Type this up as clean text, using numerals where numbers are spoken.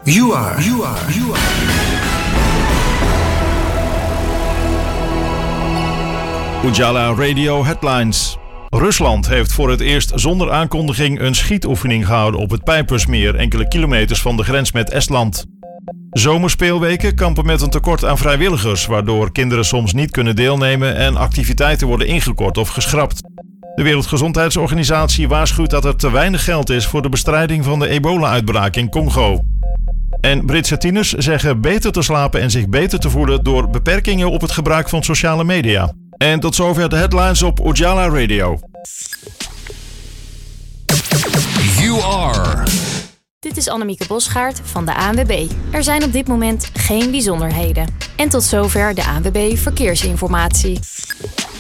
You are. Ujala Radio Headlines. Rusland heeft voor het eerst zonder aankondiging een schietoefening gehouden op het Pijpersmeer, enkele kilometers van de grens met Estland. Zomerspeelweken kampen met een tekort aan vrijwilligers, waardoor kinderen soms niet kunnen deelnemen en activiteiten worden ingekort of geschrapt. De Wereldgezondheidsorganisatie waarschuwt dat er te weinig geld is voor de bestrijding van de ebola-uitbraak in Congo. En Britse tieners zeggen beter te slapen en zich beter te voelen door beperkingen op het gebruik van sociale media. En tot zover de headlines op Ujala Radio. You are. Dit is Annemieke Bosgaard van de ANWB. Er zijn op dit moment geen bijzonderheden. En tot zover de ANWB Verkeersinformatie.